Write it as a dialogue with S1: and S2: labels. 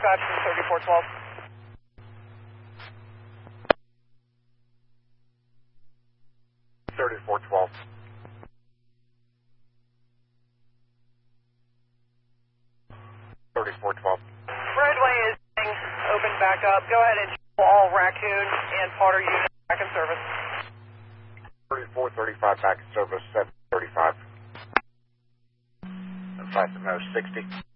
S1: Dispatch from 3412.
S2: 3412. 3412.
S1: Roadway is open back up. Go ahead and show all Raccoon and Potter units back in service.
S2: 3435 back in service, 735. And fast to 60.